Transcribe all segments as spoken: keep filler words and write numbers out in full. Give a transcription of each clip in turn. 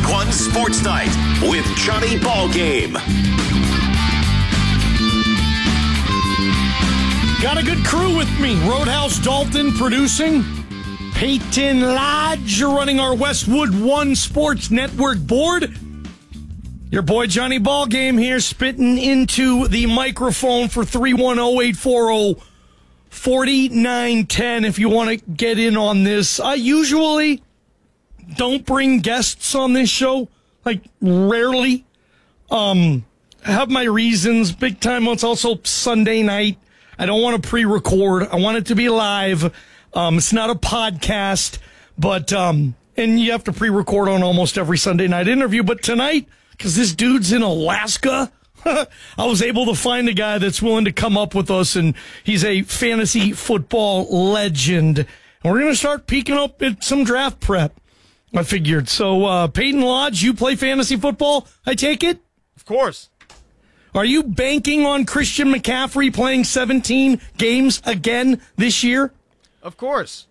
Week One Sports Night with Johnny Ballgame. Got a good crew with me. Roadhouse Dalton producing. Peyton Lodge running our Westwood One Sports Network board. Your boy Johnny Ballgame here, spitting into the microphone for three one zero, eight four zero, four nine one zero if you want to get in on this. I usually don't bring guests on this show, like rarely. Um, I have my reasons. Big time. It's also Sunday night. I don't want to pre-record. I want it to be live. Um, it's not a podcast, but um, and you have to pre-record on almost every Sunday night interview. But tonight, because this dude's in Alaska, I was able to find a guy that's willing to come up with us, and he's a fantasy football legend. And we're going to start peeking up at some draft prep, I figured. So, uh, Peyton Lodge, you play fantasy football, I take it? Of course. Are you banking on Christian McCaffrey playing seventeen games again this year? Of course.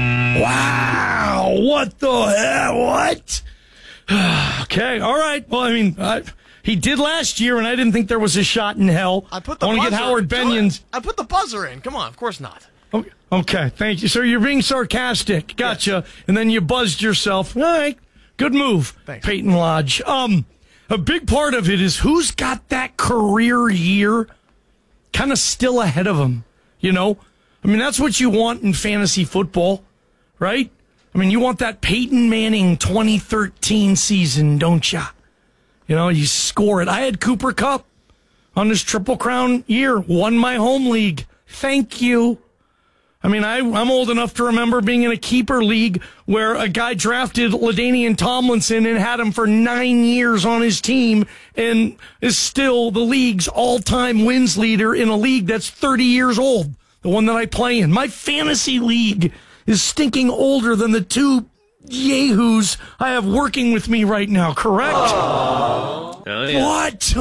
Wow. What the hell? What? Okay. All right. Well, I mean, I, he did last year, and I didn't think there was a shot in hell. I put the I want to get Howard Benions. I put the buzzer in. Come on. Of course not. Okay. Okay. Thank you. So you're being sarcastic. Gotcha. Yes. And then you buzzed yourself. All right. Good move, Thanks. Peyton Lodge. Um, a big part of it is who's got that career year kind of still ahead of him, you know? I mean, that's what you want in fantasy football, right? I mean, you want that Peyton Manning twenty thirteen season, don't ya? You know, you score it. I had Cooper Kupp on this Triple Crown year, won my home league. Thank you. I mean, I, I'm old enough to remember being in a keeper league where a guy drafted LaDainian Tomlinson and had him for nine years on his team and is still the league's all-time wins leader in a league that's thirty years old, the one that I play in. My fantasy league is stinking older than the two yahoos I have working with me right now, correct? Oh, yeah. What?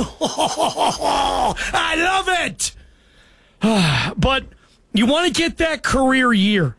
I love it! But you want to get that career year.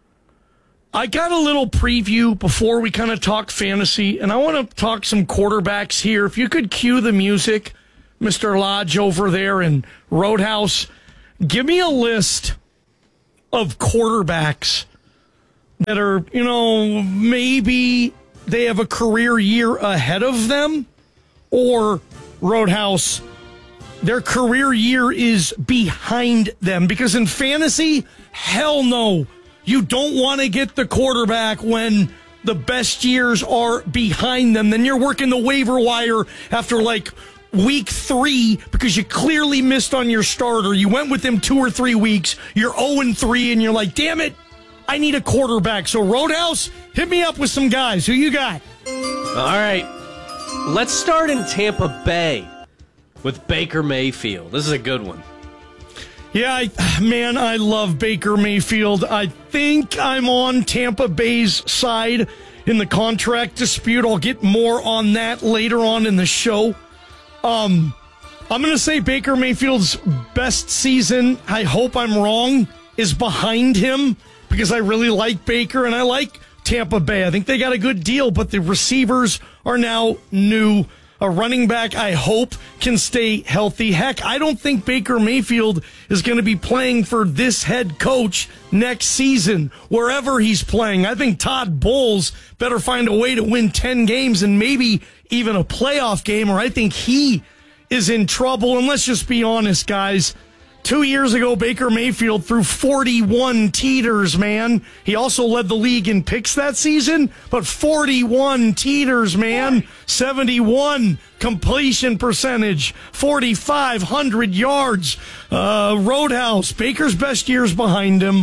I got a little preview before we kind of talk fantasy, and I want to talk some quarterbacks here. If you could cue the music, Mister Lodge over there in Roadhouse, give me a list of quarterbacks that are, you know, maybe they have a career year ahead of them, or Roadhouse, their career year is behind them. Because in fantasy, hell no, you don't want to get the quarterback when the best years are behind them. Then you're working the waiver wire after like week three because you clearly missed on your starter. You went with him two or three weeks. You're oh and three, and you're like, damn it, I need a quarterback. So Roadhouse, hit me up with some guys. Who you got? All right. Let's start in Tampa Bay with Baker Mayfield. This is a good one. Yeah, I, man, I love Baker Mayfield. I think I'm on Tampa Bay's side in the contract dispute. I'll get more on that later on in the show. Um, I'm going to say Baker Mayfield's best season, I hope I'm wrong, is behind him because I really like Baker and I like Tampa Bay. I think they got a good deal, but the receivers are now new. A running back, I hope, can stay healthy. Heck, I don't think Baker Mayfield is going to be playing for this head coach next season, wherever he's playing. I think Todd Bowles better find a way to win ten games and maybe even a playoff game, or I think he is in trouble. And let's just be honest, guys. Two years ago, Baker Mayfield threw forty-one teeters, man. He also led the league in picks that season, but forty-one teeters, man. seventy-one completion percentage, forty-five hundred yards. Uh, Roadhouse, Baker's best years behind him.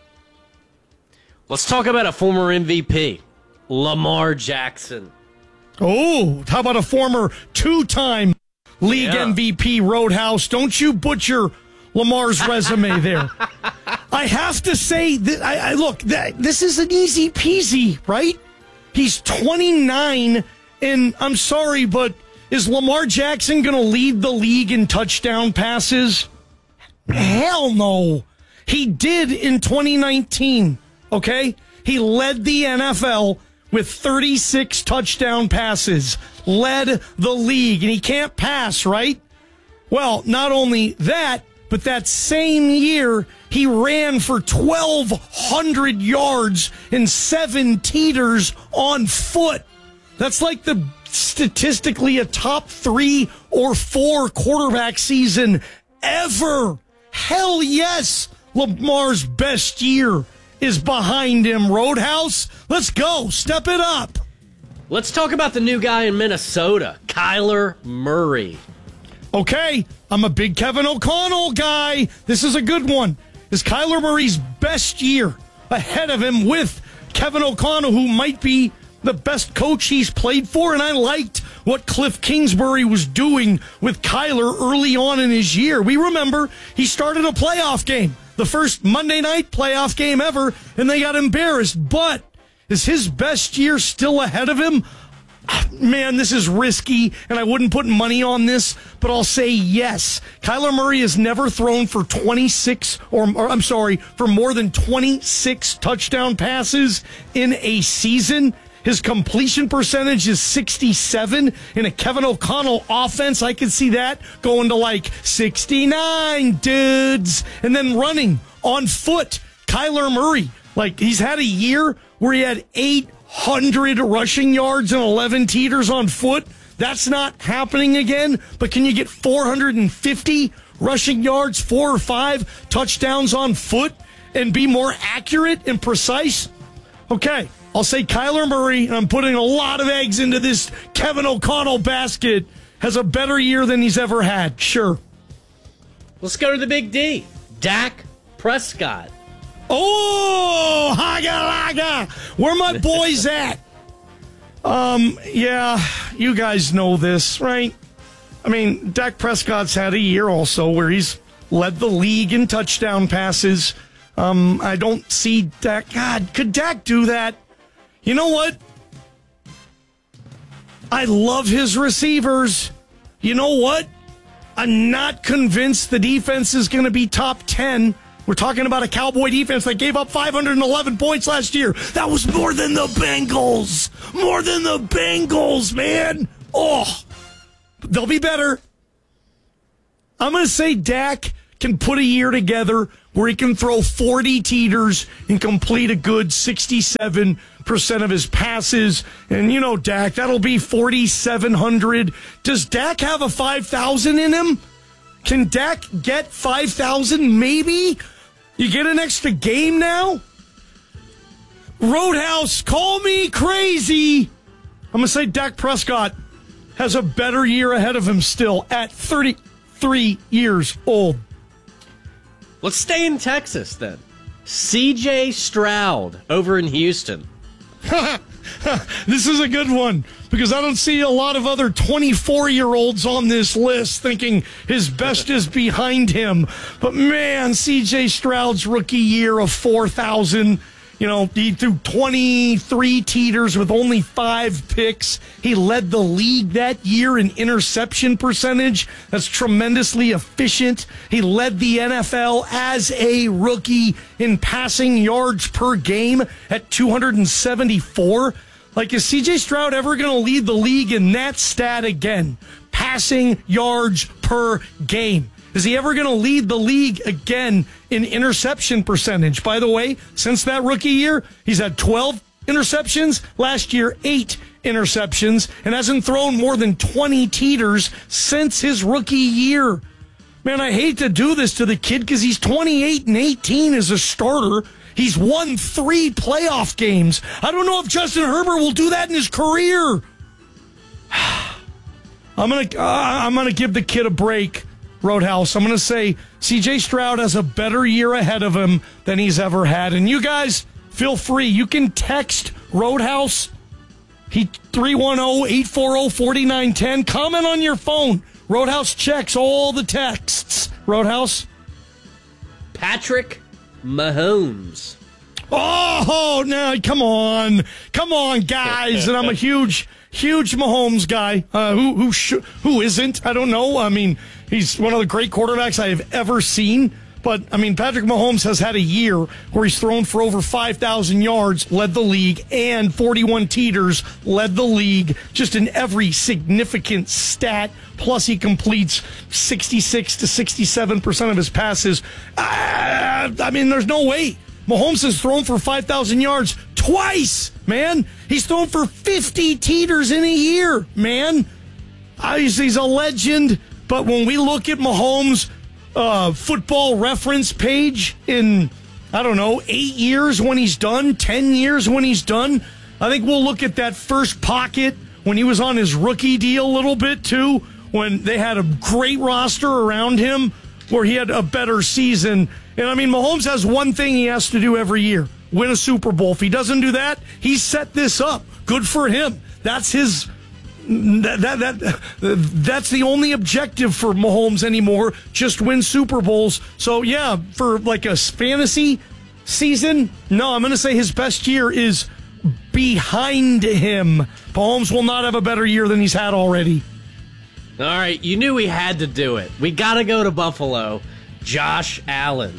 Let's talk about a former M V P, Lamar Jackson. Oh, how about a former two-time league Yeah. M V P, Roadhouse? Don't you butcher Lamar's resume there. I have to say that I, I look, that, this is an easy peasy, right? He's twenty-nine, and I'm sorry, but is Lamar Jackson going to lead the league in touchdown passes? Hell no. He did in twenty nineteen, okay? He led the N F L with thirty-six touchdown passes, led the league, and he can't pass, right? Well, not only that, but that same year, he ran for twelve hundred yards and seven teeters on foot. That's like the statistically a top three or four quarterback season ever. Hell yes, Lamar's best year is behind him. Roadhouse, let's go. Step it up. Let's talk about the new guy in Minnesota, Kyler Murray. Okay, I'm a big Kevin O'Connell guy. This is a good one. Is Kyler Murray's best year ahead of him with Kevin O'Connell, who might be the best coach he's played for? And I liked what Cliff Kingsbury was doing with Kyler early on in his year. We remember he started a playoff game, the first Monday night playoff game ever, and they got embarrassed. But is his best year still ahead of him? Man, this is risky, and I wouldn't put money on this, but I'll say yes. Kyler Murray has never thrown for twenty-six, or, or I'm sorry, for more than twenty-six touchdown passes in a season. His completion percentage is sixty-seven. In a Kevin O'Connell offense, I could see that going to like sixty-nine, dudes. And then running on foot, Kyler Murray, like he's had a year where he had eight hundred rushing yards and eleven teeters on foot. That's not happening again. But can you get four hundred fifty rushing yards, four or five touchdowns on foot, and be more accurate and precise? Okay, I'll say Kyler Murray, and I'm putting a lot of eggs into this Kevin O'Connell basket, has a better year than he's ever had. Sure. Let's go to the big D, Dak Prescott. Oh, haga laga. Where my boys at? Um, yeah, you guys know this, right? I mean, Dak Prescott's had a year also where he's led the league in touchdown passes. Um, I don't see Dak. God, could Dak do that? You know what? I love his receivers. You know what? I'm not convinced the defense is going to be top ten. We're talking about a Cowboy defense that gave up five hundred eleven points last year. That was more than the Bengals. More than the Bengals, man. Oh, they'll be better. I'm going to say Dak can put a year together where he can throw forty teeters and complete a good sixty-seven percent of his passes. And, you know, Dak, that'll be forty-seven hundred. Does Dak have a five thousand in him? Can Dak get five thousand? Maybe. You get an extra game now? Roadhouse, call me crazy. I'm going to say Dak Prescott has a better year ahead of him still at thirty-three years old. Let's stay in Texas then. C J Stroud over in Houston. This is a good one because I don't see a lot of other twenty-four-year-olds on this list thinking his best is behind him. But, man, C J Stroud's rookie year of four thousand, you know, he threw twenty-three teeters with only five picks. He led the league that year in interception percentage. That's tremendously efficient. He led the N F L as a rookie in passing yards per game at two hundred seventy-four. Like, is C J Stroud ever going to lead the league in that stat again? Passing yards per game. Is he ever going to lead the league again in interception percentage? By the way, since that rookie year, he's had twelve interceptions. Last year, eight interceptions, and hasn't thrown more than twenty teeters since his rookie year. Man, I hate to do this to the kid because he's twenty-eight and eighteen as a starter. He's won three playoff games. I don't know if Justin Herbert will do that in his career. I'm gonna, uh, I'm gonna give the kid a break. Roadhouse. I'm going to say C J Stroud has a better year ahead of him than he's ever had. And you guys, feel free. You can text Roadhouse. He three one zero, eight four zero, four nine one zero. Comment on your phone. Roadhouse checks all the texts. Roadhouse. Patrick Mahomes. Oh, no, come on. Come on, guys. And I'm a huge, huge Mahomes guy. Uh, who who sh- who isn't? I don't know. I mean, he's one of the great quarterbacks I have ever seen. But, I mean, Patrick Mahomes has had a year where he's thrown for over five thousand yards, led the league, and forty-one teeters, led the league, just in every significant stat. Plus, he completes sixty-six to sixty-seven percent of his passes. Uh, I mean, there's no way. Mahomes has thrown for five thousand yards twice, man. He's thrown for fifty teeters in a year, man. Uh, he's, he's a legend. But when we look at Mahomes' uh, football reference page in, I don't know, eight years when he's done, ten years when he's done, I think we'll look at that first pocket when he was on his rookie deal a little bit too, when they had a great roster around him, where he had a better season. And I mean, Mahomes has one thing he has to do every year: win a Super Bowl. If he doesn't do that, he's set this up. Good for him. That's his. That, that that that's the only objective for Mahomes anymore. Just win Super Bowls. So yeah, for like a fantasy season, no, I'm going to say his best year is behind him. Mahomes will not have a better year than he's had already. All right, you knew we had to do it. We got to go to Buffalo. Josh Allen.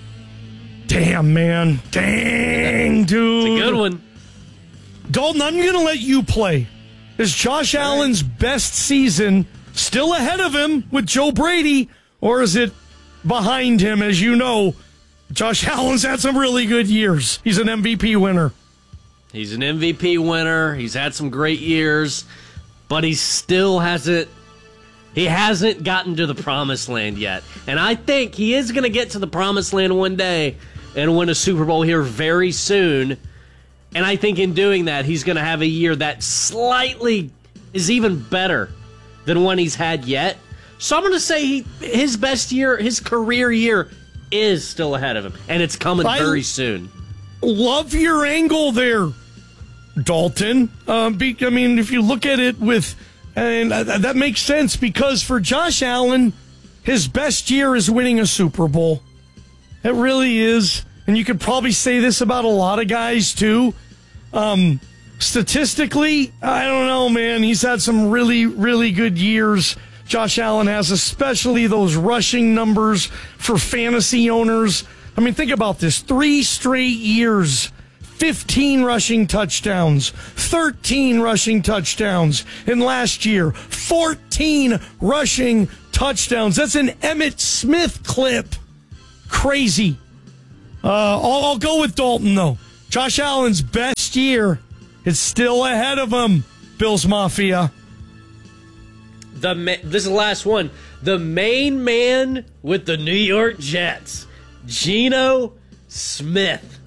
Damn, man. Dang, dude. It's a good one. Dalton, I'm going to let you play. Is Josh Allen's best season still ahead of him with Joe Brady, or is it behind him? As you know, Josh Allen's had some really good years. He's an M V P winner. He's an M V P winner. He's had some great years, but he still hasn't he hasn't gotten to the promised land yet. And I think he is going to get to the promised land one day and win a Super Bowl here very soon. And I think in doing that, he's going to have a year that slightly is even better than one he's had yet. So I'm going to say he, his best year, his career year, is still ahead of him. And it's coming I very soon. Love your angle there, Dalton. Um, be, I mean, if you look at it with, and uh, that makes sense, because for Josh Allen, his best year is winning a Super Bowl. It really is. And you could probably say this about a lot of guys, too. Um, statistically, I don't know, man. He's had some really, really good years. Josh Allen has, especially those rushing numbers for fantasy owners. I mean, think about this. Three straight years, fifteen rushing touchdowns, thirteen rushing touchdowns. And last year, fourteen rushing touchdowns. That's an Emmitt Smith clip. Crazy. Uh, I'll, I'll go with Dalton, though. Josh Allen's best year is still ahead of him, Bills Mafia. The ma- This is the last one. The main man with the New York Jets, Geno Smith.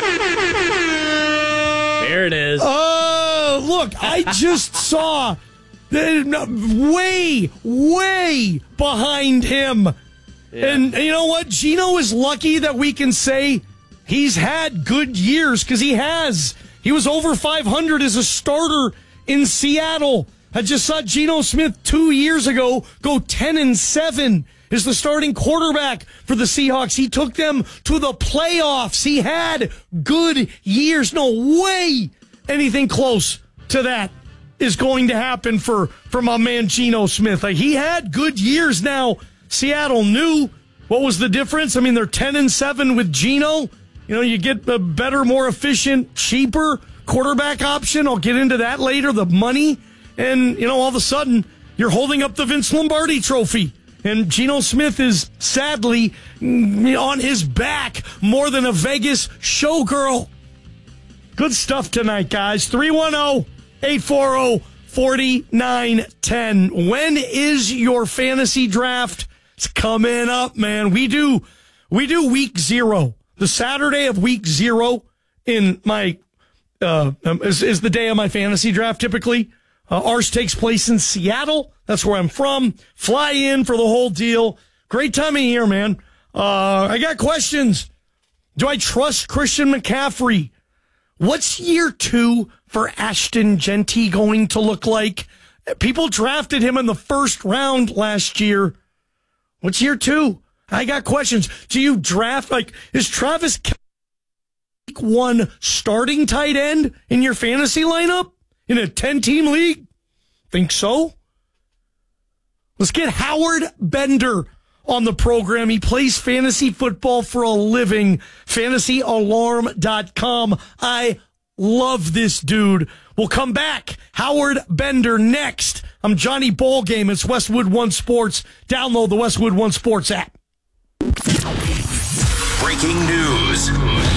There it is. Oh, look, I just saw the, way, way behind him. Yeah. And you know what? Geno is lucky that we can say he's had good years, because he has. He was over five hundred as a starter in Seattle. I just saw Geno Smith two years ago go ten and seven as the starting quarterback for the Seahawks. He took them to the playoffs. He had good years. No way anything close to that is going to happen for, for my man Geno Smith. Like, he had good years. Now Seattle knew what was the difference. I mean, they're ten and seven with Geno. You know, you get a better, more efficient, cheaper quarterback option. I'll get into that later, the money. And, you know, all of a sudden, you're holding up the Vince Lombardi trophy. And Geno Smith is sadly on his back more than a Vegas showgirl. Good stuff tonight, guys. three one zero, eight four zero, four nine one zero. When is your fantasy draft? It's coming up, man. We do we do week zero. The Saturday of week zero in my uh, is, is the day of my fantasy draft typically. Uh, ours takes place in Seattle. That's where I'm from. Fly in for the whole deal. Great time of year, man. Uh, I got questions. Do I trust Christian McCaffrey? What's year two for Ashton Genty going to look like? People drafted him in the first round last year. What's year two? I got questions. Do you draft, like, is Travis Kelce week one starting tight end in your fantasy lineup in a ten-team league? Think so? Let's get Howard Bender on the program. He plays fantasy football for a living. fantasy alarm dot com. I love this dude. We'll come back. Howard Bender next. I'm Johnny Ballgame. It's Westwood One Sports. Download the Westwood One Sports app. Breaking news.